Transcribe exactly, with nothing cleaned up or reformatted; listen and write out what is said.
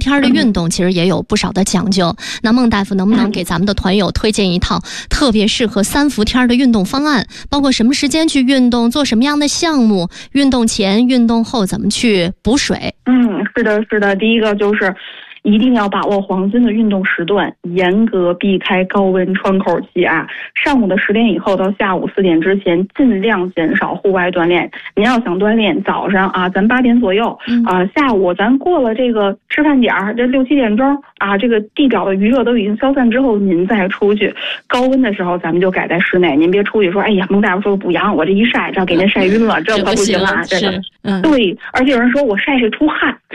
天的运动其实也有不少的讲究。那孟大夫能不能给咱们的团友推荐一套特别适合三伏天的运动方案，包括什么时间去运动，做什么样的项目，运动前运动后怎么去补水？ 嗯，是的是的，第一个就是一定要把握黄金的运动时段，严格避开高温窗口期啊！上午的十点以后到下午四点之前，尽量减少户外锻炼。您要想锻炼，早上啊，咱八点左右啊，下午咱过了这个吃饭点儿，这六七点钟啊，这个地表的余热都已经消散之后，您再出去。高温的时候，咱们就改在室内，您别出去说，哎呀，孟大夫说补阳，我这一晒，这给您晒晕了，这可不行啊！这个，嗯，对，而且有人说我晒晒出汗，